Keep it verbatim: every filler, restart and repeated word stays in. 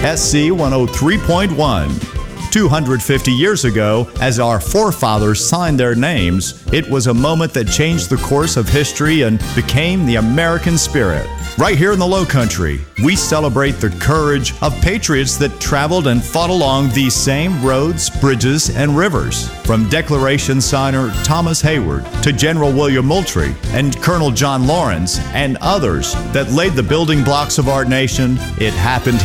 S C one oh three point one. two hundred fifty years ago, as our forefathers signed their names, it was a moment that changed the course of history and became the American spirit. Right here in the Low Country, we celebrate the courage of patriots that traveled and fought along these same roads, bridges, and rivers. From Declaration signer Thomas Hayward to General William Moultrie and Colonel John Lawrence and others that laid the building blocks of our nation, it happened